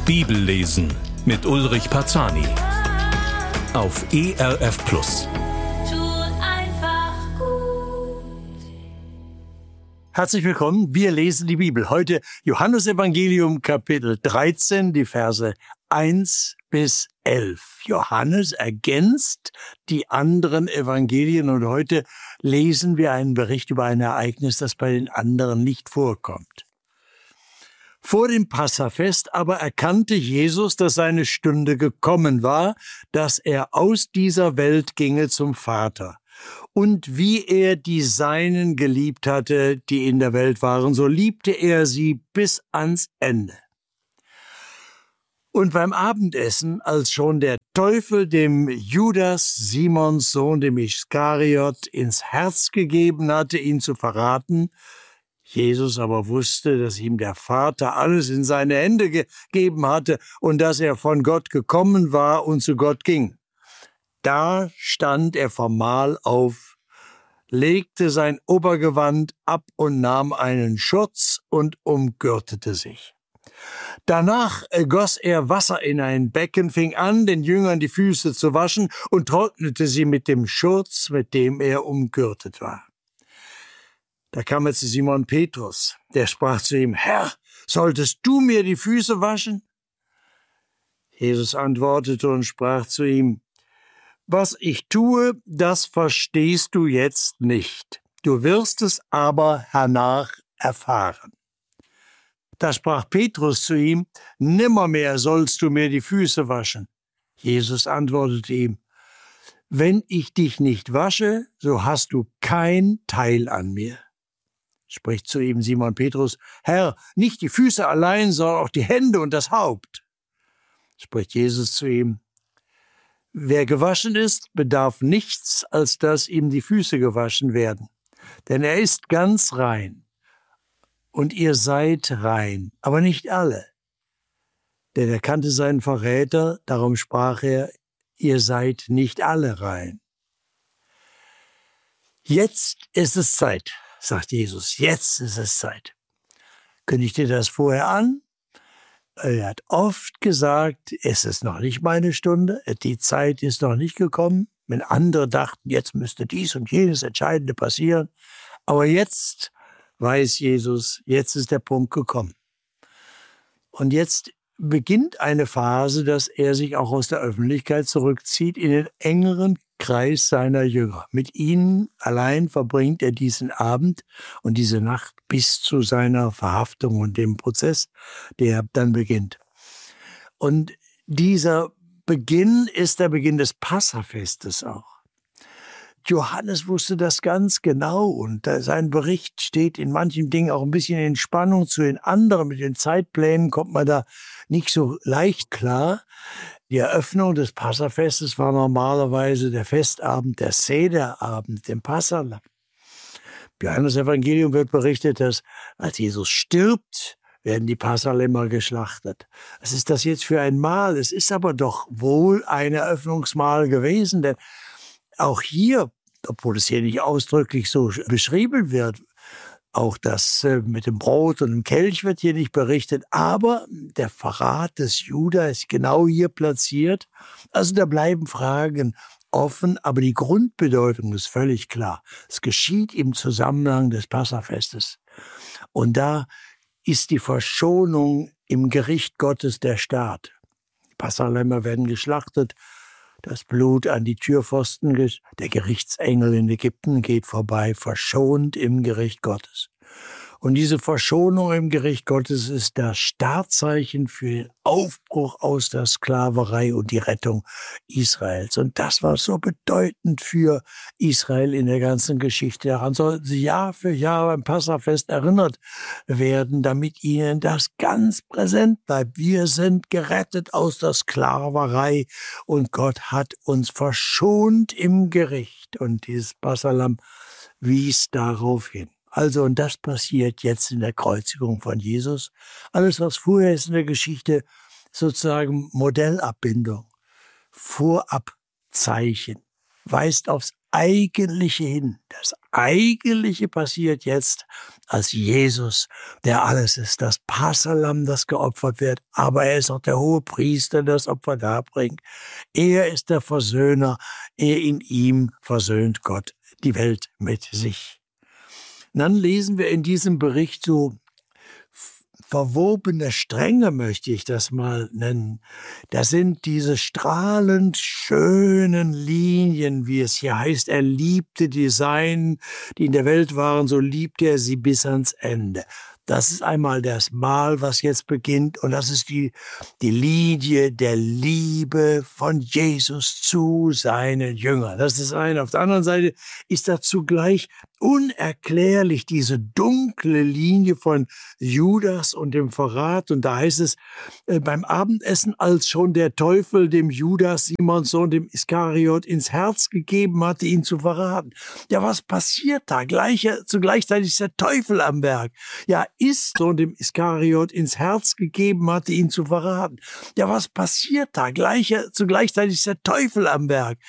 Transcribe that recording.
Bibellesen mit Ulrich Parzani auf ERF Plus. Herzlich willkommen, wir lesen die Bibel. Heute Johannesevangelium Kapitel 13, die Verse 1 bis 11. Johannes ergänzt die anderen Evangelien und heute lesen wir einen Bericht über ein Ereignis, das bei den anderen nicht vorkommt. Vor dem Passafest aber erkannte Jesus, dass seine Stunde gekommen war, dass er aus dieser Welt ginge zum Vater. Und wie er die Seinen geliebt hatte, die in der Welt waren, so liebte er sie bis ans Ende. Und beim Abendessen, als schon der Teufel dem Judas, Simons Sohn, dem Iskariot, ins Herz gegeben hatte, ihn zu verraten, Jesus aber wusste, dass ihm der Vater alles in seine Hände gegeben hatte und dass er von Gott gekommen war und zu Gott ging. Da stand er vom Mahl auf, legte sein Obergewand ab und nahm einen Schurz und umgürtete sich. Danach goss er Wasser in ein Becken, fing an, den Jüngern die Füße zu waschen und trocknete sie mit dem Schurz, mit dem er umgürtet war. Da kam er zu Simon Petrus, der sprach zu ihm: Herr, solltest du mir die Füße waschen? Jesus antwortete und sprach zu ihm: Was ich tue, das verstehst du jetzt nicht. Du wirst es aber hernach erfahren. Da sprach Petrus zu ihm: Nimmermehr sollst du mir die Füße waschen. Jesus antwortete ihm: Wenn ich dich nicht wasche, so hast du kein Teil an mir. Spricht zu ihm Simon Petrus: Herr, nicht die Füße allein, sondern auch die Hände und das Haupt. Spricht Jesus zu ihm: Wer gewaschen ist, bedarf nichts, als dass ihm die Füße gewaschen werden. Denn er ist ganz rein. Und ihr seid rein, aber nicht alle. Denn er kannte seinen Verräter, darum sprach er: Ihr seid nicht alle rein. Jetzt ist es Zeit, sagt Jesus. Jetzt ist es Zeit. Kündigt ihr das vorher an? Er hat oft gesagt, es ist noch nicht meine Stunde, die Zeit ist noch nicht gekommen. Wenn andere dachten, jetzt müsste dies und jenes Entscheidende passieren. Aber jetzt weiß Jesus, jetzt ist der Punkt gekommen. Und jetzt beginnt eine Phase, dass er sich auch aus der Öffentlichkeit zurückzieht in den engeren Kreis seiner Jünger. Mit ihnen allein verbringt er diesen Abend und diese Nacht bis zu seiner Verhaftung und dem Prozess, der dann beginnt. Und dieser Beginn ist der Beginn des Passafestes auch. Johannes wusste das ganz genau und sein Bericht steht in manchen Dingen auch ein bisschen in Spannung zu den anderen. Mit den Zeitplänen kommt man da nicht so leicht klar. Die Eröffnung des Passafestes war normalerweise der Festabend, der Sederabend, dem Passalam. Im Johannesevangelium wird berichtet, dass als Jesus stirbt, werden die Passalämmer geschlachtet. Was ist das jetzt für ein Mahl? Es ist aber doch wohl ein Eröffnungsmahl gewesen, denn auch hier, obwohl es hier nicht ausdrücklich so beschrieben wird, auch das mit dem Brot und dem Kelch wird hier nicht berichtet, aber der Verrat des Judas ist genau hier platziert. Also da bleiben Fragen offen, aber die Grundbedeutung ist völlig klar. Es geschieht im Zusammenhang des Passafestes. Und da ist die Verschonung im Gericht Gottes der Start. Die Passalämmer werden geschlachtet, das Blut an die Türpfosten, der Gerichtsengel in Ägypten geht vorbei, verschont im Gericht Gottes. Und diese Verschonung im Gericht Gottes ist das Startzeichen für den Aufbruch aus der Sklaverei und die Rettung Israels. Und das war so bedeutend für Israel in der ganzen Geschichte. Daran sollten sie Jahr für Jahr beim Passafest erinnert werden, damit ihnen das ganz präsent bleibt. Wir sind gerettet aus der Sklaverei und Gott hat uns verschont im Gericht. Und dieses Passalam wies darauf hin. Also, und das passiert jetzt in der Kreuzigung von Jesus. Alles, was vorher ist in der Geschichte, sozusagen Modellabbindung, Vorabzeichen, weist aufs Eigentliche hin. Das Eigentliche passiert jetzt, als Jesus, der alles ist, das Passalamm, das geopfert wird, aber er ist auch der Hohepriester, der das Opfer darbringt. Er ist der Versöhner, in ihm versöhnt Gott die Welt mit sich. Und dann lesen wir in diesem Bericht so verwobene Stränge, möchte ich das mal nennen. Das sind diese strahlend schönen Linien, wie es hier heißt. Er liebte die Seinen, die in der Welt waren, so liebte er sie bis ans Ende. Das ist einmal das Mahl, was jetzt beginnt, und das ist die Linie der Liebe von Jesus zu seinen Jüngern. Das ist eine. Auf der anderen Seite ist da zugleich unerklärlich diese dunkle Linie von Judas und dem Verrat. Und da heißt es beim Abendessen, als schon der Teufel dem Judas, Simons Sohn, dem Iskariot, ins Herz gegeben hatte, ihn zu verraten. Ja, was passiert da? Zugleichzeitig ist der Teufel am Werk. Ja, ist Sohn dem Iskariot ins Herz gegeben hatte, ihn zu verraten. Ja, was passiert da? Zugleichzeitig ist der Teufel am Werk.